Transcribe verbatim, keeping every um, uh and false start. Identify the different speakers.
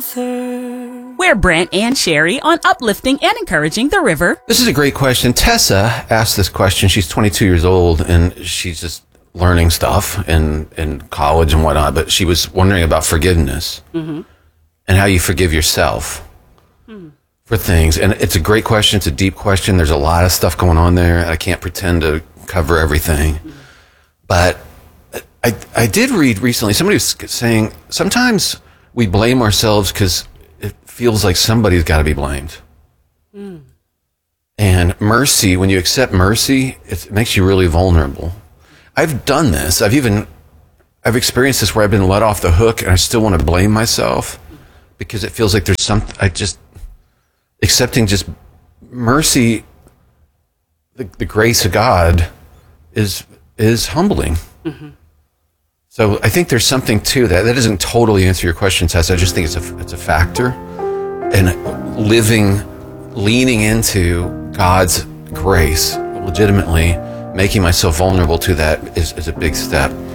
Speaker 1: We're Brent and Sherry on uplifting and encouraging the river.
Speaker 2: This is a great question. Tessa asked this question. She's twenty-two years old, and she's just learning stuff in, in college and whatnot, but she was wondering about forgiveness mm-hmm. and how you forgive yourself mm. for things. And it's a great question. It's a deep question. There's a lot of stuff going on there. I can't pretend to cover everything. Mm. But I, I did read recently, somebody was saying sometimes we blame ourselves because it feels like somebody's got to be blamed. Mm. And mercy, when you accept mercy, it makes you really vulnerable. I've done this. I've even, I've experienced this where I've been let off the hook and I still want to blame myself because it feels like there's something, I just, accepting just mercy, the, the grace of God is, is humbling. Mm-hmm. So I think there's something to that. That doesn't totally answer your question, Tess. I just think it's a, it's a factor. And living, leaning into God's grace legitimately, making myself vulnerable to that is, is a big step.